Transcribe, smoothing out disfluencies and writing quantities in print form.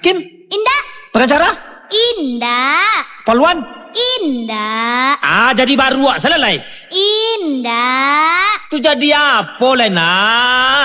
Hakim? Indah. Pengacara? Indah. Poluan? Indah. Jadi baru selesai. Indah. Tu jadi apa, Lena?